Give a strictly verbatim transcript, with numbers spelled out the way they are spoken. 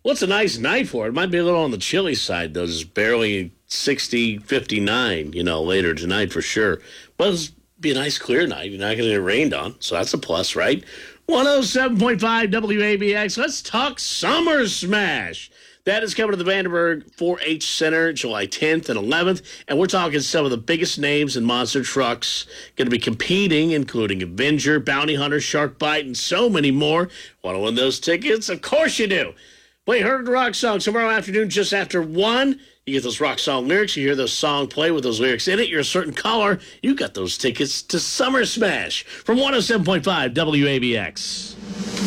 Well, it's a nice night for it. It might be a little on the chilly side, though. Just barely sixty, fifty-nine, you know, later tonight for sure. But it'll be a nice clear night. You're not going to get rained on, so that's a plus, right? one oh seven point five W A B X. Let's talk Summer Smash. That is coming to the Vandenberg four H Center July tenth and eleventh. And we're talking some of the biggest names in monster trucks going to be competing, including Avenger, Bounty Hunter, Shark Bite, and so many more. Want to win those tickets? Of course you do. Play Heard Rock Song tomorrow afternoon just after one. You get those rock song lyrics. You hear those song play with those lyrics in it. You're a certain color. You got those tickets to Summer Smash from one oh seven point five W A B X.